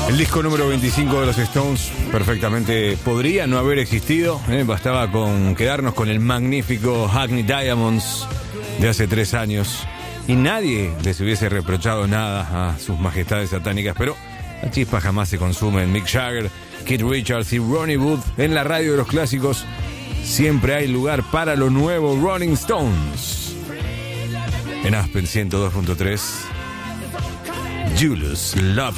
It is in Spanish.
El disco número 25 de los Stones perfectamente podría no haber existido, bastaba con quedarnos con el magnífico Hackney Diamonds de hace 3 años y nadie les hubiese reprochado nada a sus majestades satánicas, pero la chispa jamás se consume. En Mick Jagger, Keith Richards y Ronnie Wood en la radio de los clásicos. Siempre hay lugar para lo nuevo Rolling Stones. En Aspen 102.3, Julius Love.